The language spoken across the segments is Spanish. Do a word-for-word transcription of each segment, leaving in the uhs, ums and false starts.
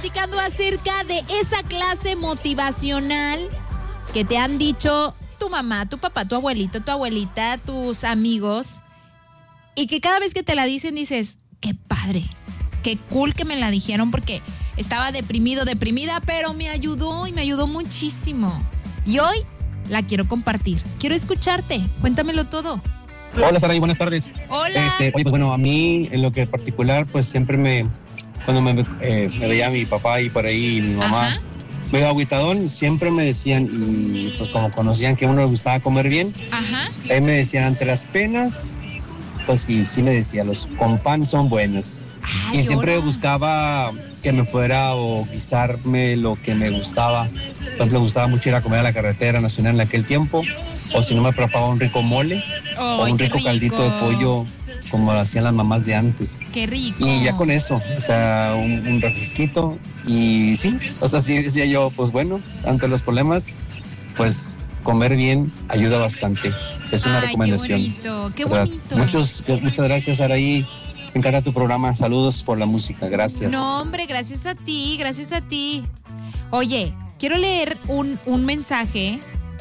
platicando acerca de esa clase motivacional que te han dicho tu mamá, tu papá, tu abuelito, tu abuelita, tus amigos, y que cada vez que te la dicen dices, qué padre, qué cool que me la dijeron porque estaba deprimido, deprimida, pero me ayudó y me ayudó muchísimo. Y hoy la quiero compartir. Quiero escucharte. Cuéntamelo todo. Hola, Saraí, buenas tardes. Hola. Este, oye, pues bueno, a mí en lo que particular, pues siempre me, cuando me, eh, me veía mi papá y por ahí y mi mamá, Ajá. medio agüitadón, siempre me decían, y pues como conocían que a uno le gustaba comer bien, Ajá. ahí me decían, ante las penas, pues sí, sí me decía, los con pan son buenos. Ay, Y siempre ahora. buscaba que me fuera o guisarme lo que me gustaba. Por ejemplo, me gustaba mucho ir a comer a la carretera nacional en aquel tiempo, o si no me preparaba un rico mole, Ay, o un qué rico caldito de pollo, como lo hacían las mamás de antes. Qué rico. Y ya con eso, o sea, un, un refresquito, y sí, o sea, sí decía yo, pues bueno, ante los problemas, pues comer bien ayuda bastante. Es una Ay, recomendación. Qué bonito, qué ¿verdad? bonito. Muchos, muchas gracias, Araí. Me encanta tu programa. Saludos por la música. Gracias. No, hombre, gracias a ti, gracias a ti. Oye, quiero leer un, un mensaje.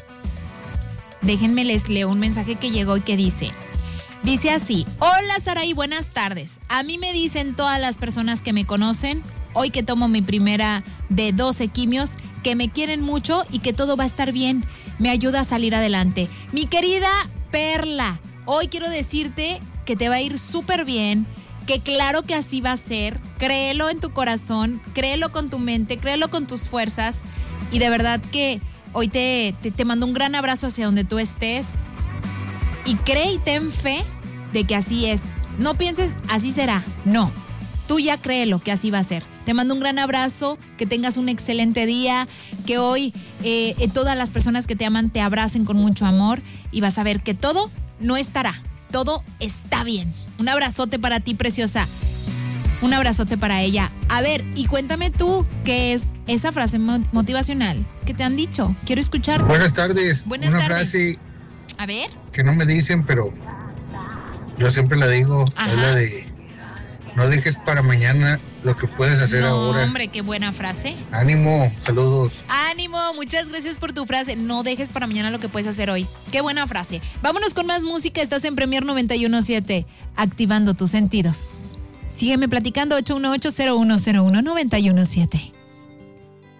Déjenme les leo un mensaje que llegó y que dice, dice así, hola Saraí, buenas tardes. A mí me dicen todas las personas que me conocen, hoy que tomo mi primera de doce quimios, que me quieren mucho y que todo va a estar bien. Me ayuda a salir adelante. Mi querida Perla, hoy quiero decirte que te va a ir súper bien, que claro que así va a ser. Créelo en tu corazón, créelo con tu mente, créelo con tus fuerzas. Y de verdad que hoy te, te, te mando un gran abrazo hacia donde tú estés. Y cree y ten fe de que así es. No pienses, así será. No, tú ya créelo que así va a ser. Te mando un gran abrazo, que tengas un excelente día, que hoy eh, eh, todas las personas que te aman te abracen con mucho amor y vas a ver que todo no estará, todo está bien. Un abrazote para ti, preciosa. Un abrazote para ella. A ver, y cuéntame tú qué es esa frase motivacional que te han dicho. Quiero escuchar. Buenas tardes. Buenas Una tardes. frase A ver. que no me dicen, pero yo siempre la digo, Ajá. es la de no dejes para mañana lo que puedes hacer No, ahora. hombre, qué buena frase. Ánimo, saludos. Ánimo, muchas gracias por tu frase. No dejes para mañana lo que puedes hacer hoy. Qué buena frase. Vámonos con más música. Estás en Premier noventa y uno punto siete, activando tus sentidos. Sígueme platicando, ocho uno ocho, cero uno cero uno, nueve uno siete.